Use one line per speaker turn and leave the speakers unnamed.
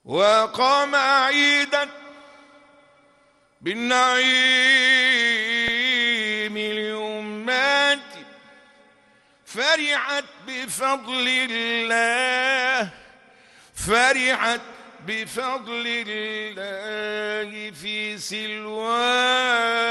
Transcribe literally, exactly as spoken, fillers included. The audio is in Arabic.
وقام عيدا بالنعيم لأمات فرحت بفضل الله، فرحت بفضل الله في سلوان